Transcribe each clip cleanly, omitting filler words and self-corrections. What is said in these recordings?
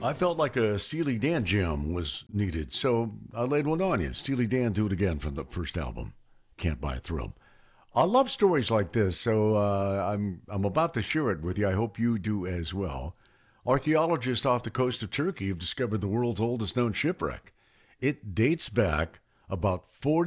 I felt like a Steely Dan jam was needed, so I laid one on you. Steely Dan, Do It Again from the first album, Can't Buy a Thrill. I love stories like this, so I'm about to share it with you. I hope you do as well. Archaeologists off the coast of Turkey have discovered the world's oldest known shipwreck. It dates back about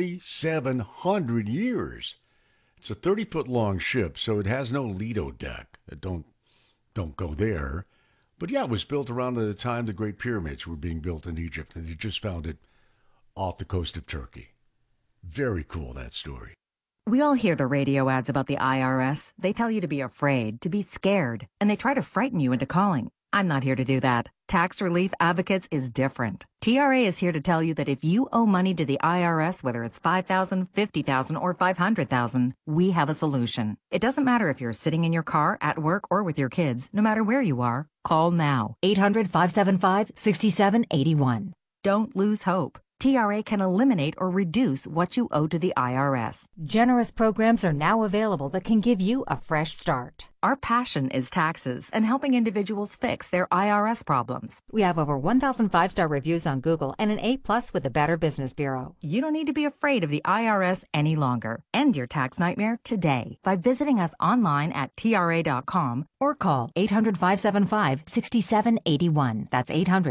4,700 years. It's a 30-foot long ship, so it has no Lido deck. Don't go there. But yeah, it was built around the time the Great Pyramids were being built in Egypt, and they just found it off the coast of Turkey. Very cool, that story. We all hear the radio ads about the IRS. They tell you to be afraid, to be scared, and they try to frighten you into calling. I'm not here to do that. Tax Relief Advocates is different. TRA is here to tell you that if you owe money to the IRS, whether it's $5,000, $50,000, or $500,000, we have a solution. It doesn't matter if you're sitting in your car, at work, or with your kids. No matter where you are, call now. 800-575-6781. Don't lose hope. TRA can eliminate or reduce what you owe to the IRS. Generous programs are now available that can give you a fresh start. Our passion is taxes and helping individuals fix their IRS problems. We have over 1,000 five-star reviews on Google and an A+ with the Better Business Bureau. You don't need to be afraid of the IRS any longer. End your tax nightmare today by visiting us online at TRA.com or call 800-575-6781. That's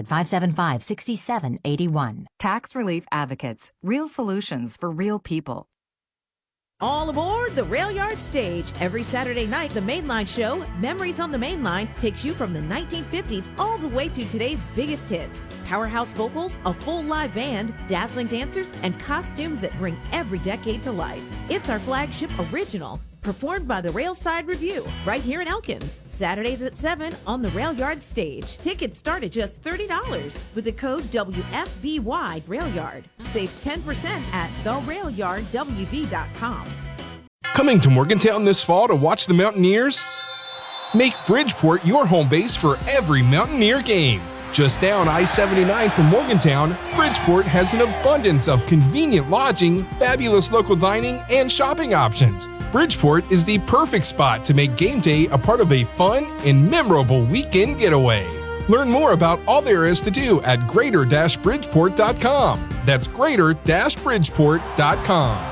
800-575-6781. Tax Relief Advocates. Real solutions for real people. All aboard the Rail Yard Stage. Every Saturday night, the Mainline Show, Memories on the Mainline, takes you from the 1950s all the way to today's biggest hits. Powerhouse vocals, a full live band, dazzling dancers, and costumes that bring every decade to life. It's our flagship original, performed by the Railside Review, right here in Elkins. Saturdays at 7 on the Rail Yard Stage. Tickets start at just $30 with the code WFBY Railyard. Saves 10% at therailyardwv.com. Coming to Morgantown this fall to watch the Mountaineers? Make Bridgeport your home base for every Mountaineer game. Just down I-79 from Morgantown, Bridgeport has an abundance of convenient lodging, fabulous local dining, and shopping options. Bridgeport is the perfect spot to make game day a part of a fun and memorable weekend getaway. Learn more about all there is to do at greater-bridgeport.com. That's greater-bridgeport.com.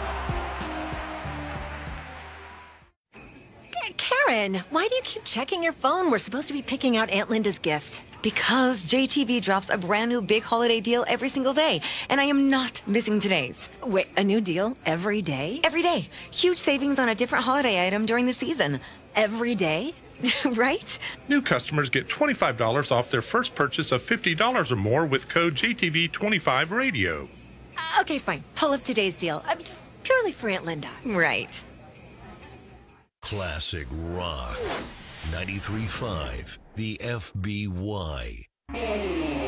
Karen, why do you keep checking your phone? We're supposed to be picking out Aunt Linda's gift. Because JTV drops a brand new big holiday deal every single day, and I am not missing today's. Wait, a new deal every day? Every day. Huge savings on a different holiday item during the season. Every day? Right? New customers get $25 off their first purchase of $50 or more with code JTV25Radio. Okay, fine. Pull up today's deal. I mean, purely for Aunt Linda. Right. Classic Rock 93.5, the FBY.